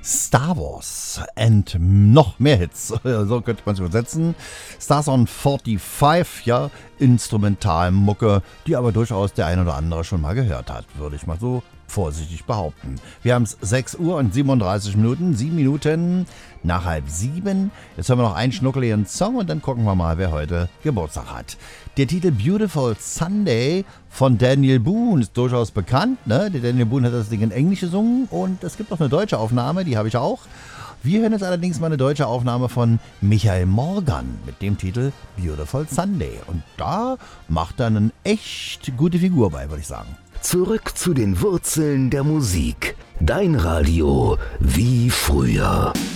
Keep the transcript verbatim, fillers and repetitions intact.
Star Wars and noch mehr Hits, so könnte man es übersetzen. Stars on fünfundvierzig, ja, Instrumentalmucke, die aber durchaus der ein oder andere schon mal gehört hat, würde ich mal so vorsichtig behaupten. Wir haben es sechs Uhr und siebenunddreißig Minuten, sieben Minuten nach halb sieben. Jetzt hören wir noch einen schnuckeligen Song und dann gucken wir mal, wer heute Geburtstag hat. Der Titel Beautiful Sunday von Daniel Boone ist durchaus bekannt, ne? Der Daniel Boone hat das Ding in Englisch gesungen und es gibt auch eine deutsche Aufnahme, die habe ich auch. Wir hören jetzt allerdings mal eine deutsche Aufnahme von Michael Morgan mit dem Titel Beautiful Sunday. Und da macht er eine echt gute Figur bei, würde ich sagen. Zurück zu den Wurzeln der Musik. Dein Radio wie früher.